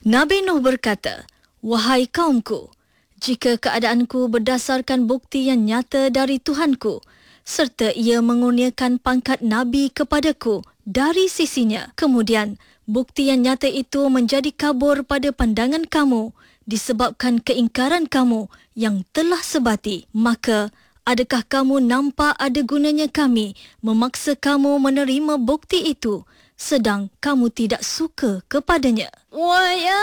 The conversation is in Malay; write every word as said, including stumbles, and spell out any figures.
Nabi Nuh berkata, "Wahai kaumku, jika keadaanku berdasarkan bukti yang nyata dari Tuhanku, serta ia mengurniakan pangkat Nabi kepadaku dari sisinya, kemudian bukti yang nyata itu menjadi kabur pada pandangan kamu disebabkan keingkaran kamu yang telah sebati, maka adakah kamu nampak ada gunanya kami memaksa kamu menerima bukti itu sedang kamu tidak suka kepadanya?" وَيَا